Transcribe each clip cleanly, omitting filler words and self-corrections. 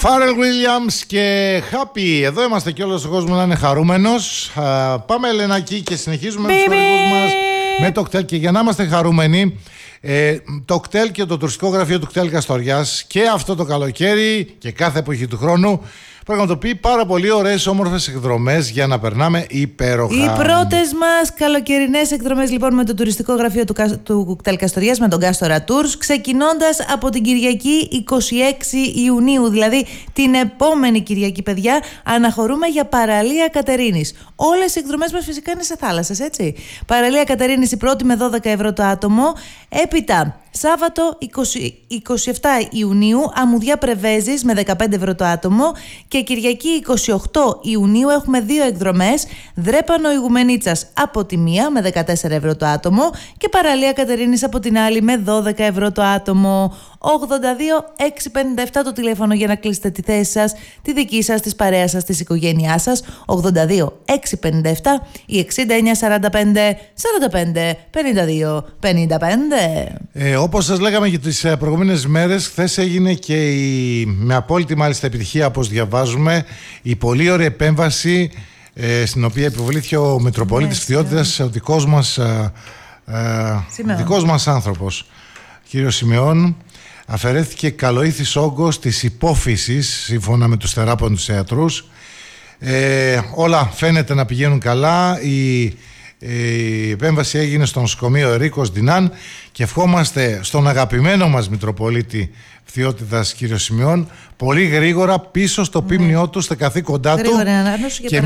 Φάρελ Williams και Happy. Εδώ είμαστε και όλος ο κόσμος να είναι χαρούμενος. Πάμε Ελενάκη και συνεχίζουμε τους χορηγούς μας με το κτέλ. Και για να είμαστε χαρούμενοι, το κτέλ και το τουριστικό γραφείο του κτέλ Καστοριάς και αυτό το καλοκαίρι και κάθε εποχή του χρόνου πραγματοποιεί πάρα πολύ ωραίες όμορφες εκδρομές για να περνάμε υπέροχα. Οι πρώτες μας καλοκαιρινές εκδρομές λοιπόν με το τουριστικό γραφείο του κτέλ Καστοριάς, με τον Κάστορα Tours, ξεκινώντας από την Κυριακή 26 Ιουνίου, δηλαδή την επόμενη Κυριακή, παιδιά, αναχωρούμε για παραλία Κατερίνης. Όλες οι εκδρομές μας φυσικά είναι σε θάλασσες, έτσι. Παραλία Κατερίνης η πρώτη με 12 ευρώ το άτομο. Έπειτα Σάββατο 27 Ιουνίου Αμμουδιά Πρεβέζης με 15 ευρώ το άτομο. Και Κυριακή 28 Ιουνίου έχουμε δύο εκδρομές, Δρέπανο Ηγουμενίτσας από τη μία με 14 ευρώ το άτομο και Παραλία Κατερίνης από την άλλη με 12 ευρώ το άτομο. 82-657 το τηλέφωνο για να κλείσετε τη θέση σας, τη δική σας, της παρέας σας, της οικογένειάς σας. 82-657 ή 6945-45-52-55. Όπως σας λέγαμε και τις προηγούμενες μέρες, χθες έγινε και με απόλυτη μάλιστα επιτυχία, όπως διαβάζουμε, η πολύ ωραία επέμβαση στην οποία επιβλήθηκε ο Μητροπολίτης Φθιώτιδας, ο δικός μας άνθρωπος, κύριος Σιμεών. Αφαιρέθηκε καλοήθης όγκος της υπόφυσης, σύμφωνα με τους θεράποντους ιατρούς. Όλα φαίνεται να πηγαίνουν καλά. Η επέμβαση έγινε στο νοσοκομείο Ερίκος Ντινάν και ευχόμαστε στον αγαπημένο μας Μητροπολίτη Φθιώτιδας κύριο Σιμεών πολύ γρήγορα πίσω στο πίμνιό του, στα καθήκοντά του. Και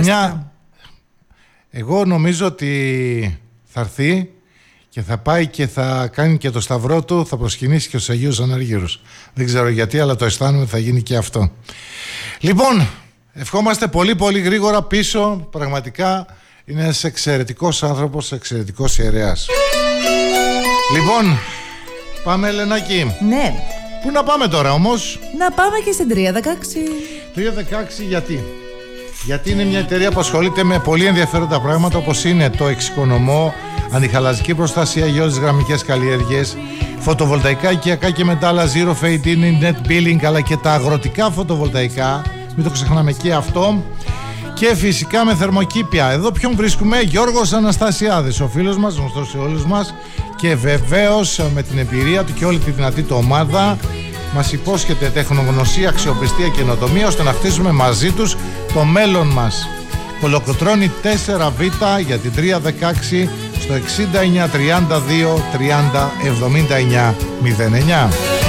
εγώ νομίζω ότι θα έρθει και θα πάει και θα κάνει και το σταυρό του, θα προσκυνήσει και τους Αγίους Αναργύρους. Δεν ξέρω γιατί, αλλά το αισθάνομαι θα γίνει και αυτό. Λοιπόν, ευχόμαστε πολύ πολύ γρήγορα πίσω. Πραγματικά είναι ένας εξαιρετικός άνθρωπος, εξαιρετικός ιερέας. Λοιπόν, πάμε Ελενάκη. Ναι. Πού να πάμε τώρα όμως? Να πάμε και στην 316. 316 γιατί? Γιατί είναι μια εταιρεία που ασχολείται με πολύ ενδιαφέροντα πράγματα, όπως είναι το εξοικονομό, αντιχαλαζική προστασία, γεώδεις γραμμικές καλλιέργειες, φωτοβολταϊκά οικιακά και μετάλλα, zero fade-in, net billing, αλλά και τα αγροτικά φωτοβολταϊκά, μην το ξεχνάμε και αυτό, και φυσικά με θερμοκήπια. Εδώ ποιον βρίσκουμε? Γιώργος Αναστασιάδης, ο φίλος μας, γνωστός σε όλους μας, και βεβαίως με την εμπειρία του και όλη τη δυνατή του ομάδα μας υπόσχεται τεχνογνωσία, αξιοπιστία και καινοτομία ώστε να χτίσουμε μαζί τους το μέλλον μας. Κολοκοτρώνει 4Β για την 316 στο 69 32 30 79 09.